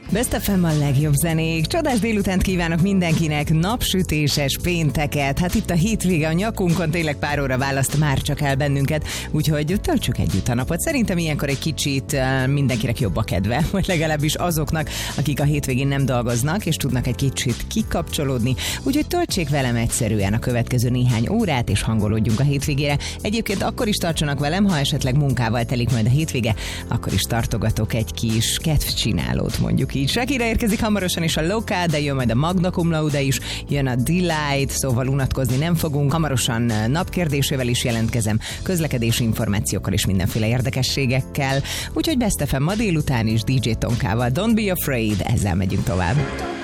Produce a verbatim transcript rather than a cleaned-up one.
Best ef em a legjobb zenék. Csodás délutánt kívánok mindenkinek, napsütéses pénteket. Hát itt a hétvége a nyakunkon, tényleg pár óra választ már csak el bennünket, úgyhogy töltsük együtt a napot. Szerintem ilyenkor egy kicsit mindenkinek jobb a kedve, vagy legalábbis azoknak, akik a hétvégén nem dolgoznak, és tudnak egy kicsit kikapcsolódni. Úgyhogy töltsék velem egyszerűen a következő néhány órát, és hangolódjunk a hétvégére. Egyébként akkor is tartsanak velem, ha esetleg munkával telik majd a hétvége, akkor is tartogatok egy kis kedvcsinálót, mondjuk így. Shakira érkezik hamarosan is a Loka, de jön majd a Magna Cum Laude is, jön a Delight, szóval unatkozni nem fogunk. Hamarosan napkérdésével is jelentkezem, közlekedési információkkal és mindenféle érdekességekkel. Úgyhogy Best ef em ma délután is dé dzsé Tonkával. Don't be afraid, ezzel megyünk tovább.